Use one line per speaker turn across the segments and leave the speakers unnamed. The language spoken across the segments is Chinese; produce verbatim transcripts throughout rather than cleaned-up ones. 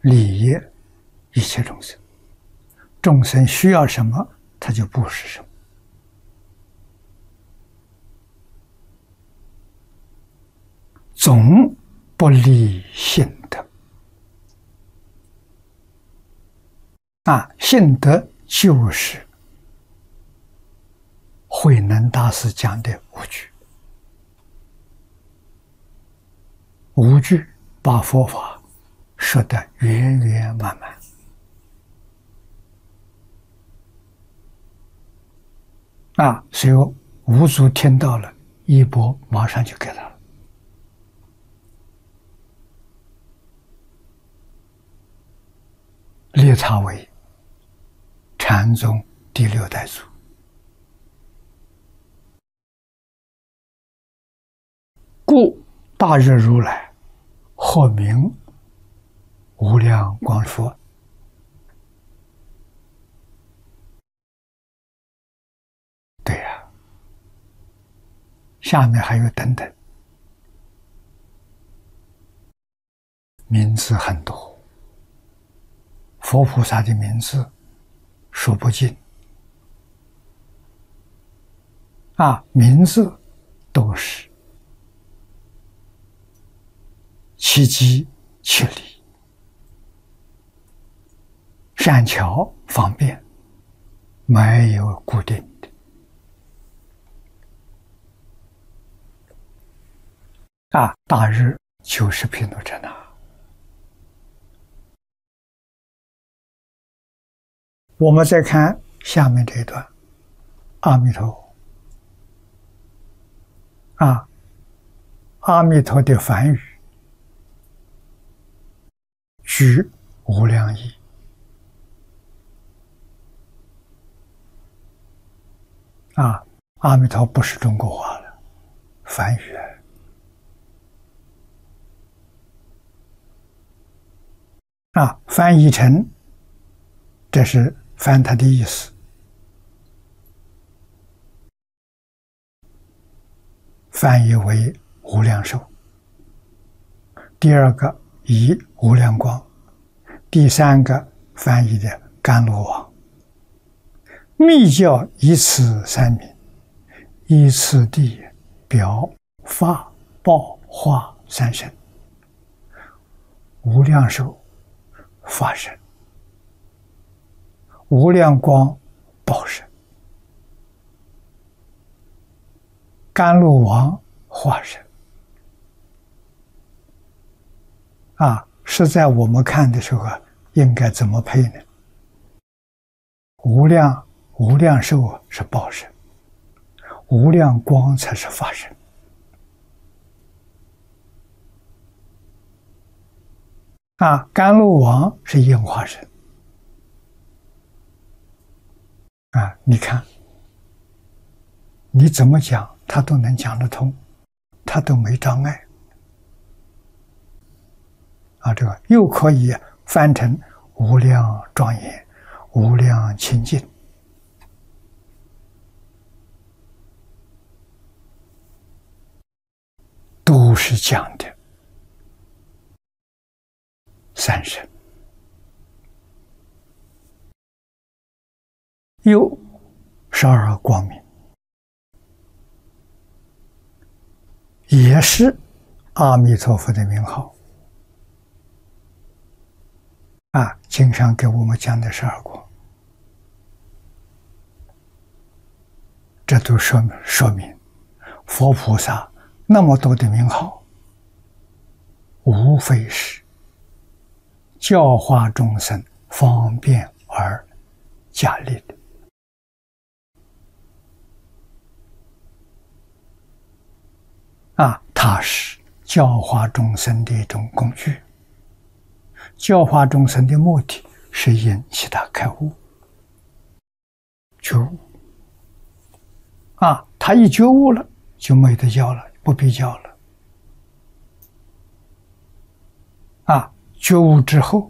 利益一切众生。众生需要什么，他就布施什么。总不离性德。啊，性德就是慧能大师讲的五句。五句把佛法说得圆圆满满。啊，所以五祖听到了，衣钵马上就给他了。列他为禅宗第六代祖。故大日如来或名无量光佛。对呀、啊，下面还有等等，名字很多。佛菩萨的名字说不尽啊，名字都是其机其理，善巧方便，没有固定的。啊，大日就是毗卢遮那。我们再看下面这一段，阿弥陀啊，阿弥陀的梵语具无量义。啊，阿弥陀不是中国话了，梵语啊，翻译成，这是翻它的意思。翻译为无量寿。第二个以无量光。第三个翻译的甘露王。密教以此三名，以此地表法报化三身。无量寿法身，无量光报身，甘露王化身。啊，是在我们看的时候啊，应该怎么配呢？无量无量寿是报身，无量光才是法身。啊，甘露王是应化身。啊，你看，你怎么讲，他都能讲得通，他都没障碍。啊，这个又可以翻成无量庄严、无量清净。都是讲的三身。又十二光明，也是阿弥陀佛的名号。啊，经上给我们讲的十二光，这都说明说明佛菩萨那么多的名号，无非是教化众生方便而加力的。啊，它是教化众生的一种工具。教化众生的目的是引起他开悟、觉悟。啊，他一觉悟了，就没得教了，不必教了。啊，觉悟之后，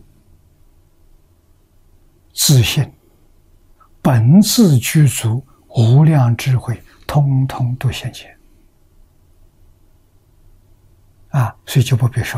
自信、本自具足、无量智慧，通通都现前。啊，所以就不必说。